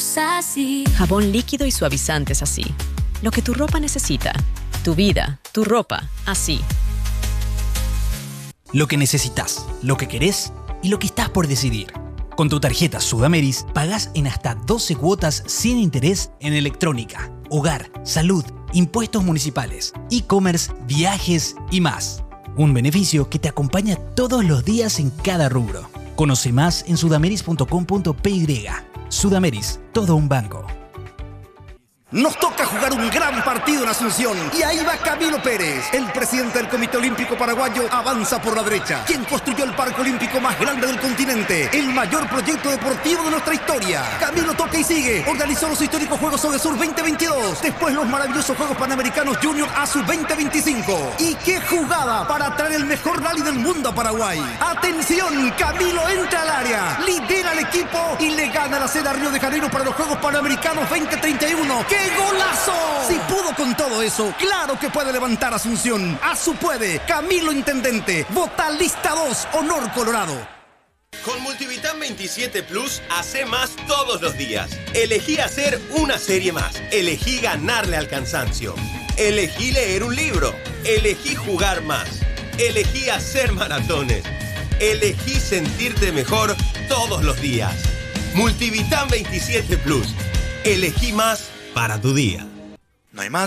somos así. Jabón líquido y suavizantes así. Lo que tu ropa necesita. Tu vida, tu ropa, así. Lo que necesitas, lo que querés y lo que estás por decidir. Con tu tarjeta Sudameris pagás en hasta 12 cuotas sin interés en electrónica, hogar, salud, impuestos municipales, e-commerce, viajes y más. Un beneficio que te acompaña todos los días en cada rubro. Conoce más en sudameris.com.py. Sudameris, todo un banco. Nos toca jugar un gran partido en Asunción. Y ahí va Camilo Pérez. El presidente del Comité Olímpico Paraguayo avanza por la derecha. Quien construyó el parque olímpico más grande del continente. El mayor proyecto deportivo de nuestra historia. Camilo toca y sigue. Organizó los históricos Juegos Odesur 2022. Después los maravillosos Juegos Panamericanos Junior ASU 2025. Y qué jugada para traer el mejor rally del mundo a Paraguay. ¡Atención! Camilo entra al área. Lidera al equipo y le gana la sede a Río de Janeiro para los Juegos Panamericanos 2031. ¡Qué golazo! Si pudo con todo eso, claro que puede levantar Asunción. ASU puede. Camilo Intendente. Vota lista 2, Honor Colorado. Con Multivitam 27 Plus, hace más todos los días. Elegí hacer una serie más. Elegí ganarle al cansancio. Elegí leer un libro. Elegí jugar más. Elegí hacer maratones. Elegí sentirte mejor todos los días. Multivitam 27 Plus. Elegí más para tu día. No hay más.